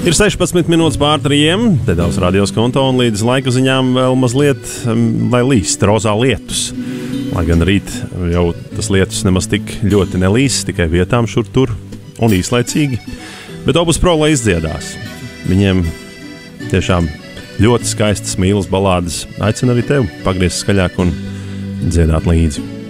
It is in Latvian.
Ir 16 minūtes pār 3, Dedavas radios konto un līdz laika ziņām vēl mazliet, lai līst rozā lietus. Lai gan rīt jau tas lietus nemaz tik ļoti nelīs, tikai vietām šur tur un īslaicīgi. Bet Opus Pro lai izdziedās. Viņiem tiešām ļoti skaistas mīlas balādes. Aicinu arī tevi pagriezt skaļāk un dziedāt līdzi.